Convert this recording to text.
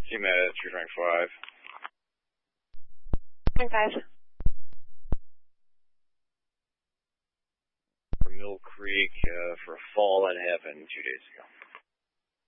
Team at 3.5. Rank 5. Mill Creek for a fall that happened 2 days ago.